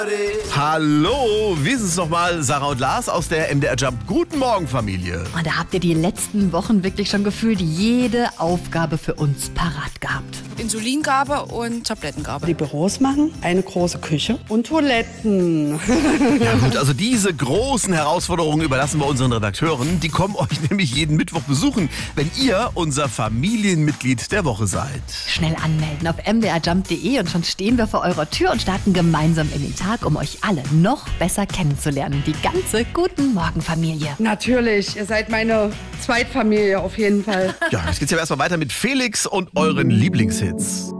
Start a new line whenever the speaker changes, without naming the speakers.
Hallo, wir sind es nochmal, Sarah und Lars aus der MDR Jump. Guten Morgen, Familie.
Und da habt ihr die letzten Wochen wirklich schon gefühlt jede Aufgabe für uns parat gehabt.
Insulingabe und Tablettengabe.
Die Büros machen, eine große Küche und Toiletten.
Ja gut, also diese großen Herausforderungen überlassen wir unseren Redakteuren. Die kommen euch nämlich jeden Mittwoch besuchen, wenn ihr unser Familienmitglied der Woche seid.
Schnell anmelden auf mdrjump.de und schon stehen wir vor eurer Tür und starten gemeinsam in den Tag, um euch alle noch besser kennenzulernen. Die ganze Guten Morgen Familie.
Natürlich, ihr seid meine Zweitfamilie auf jeden Fall.
Ja, jetzt geht's ja erstmal weiter mit Felix und euren Lieblingshits.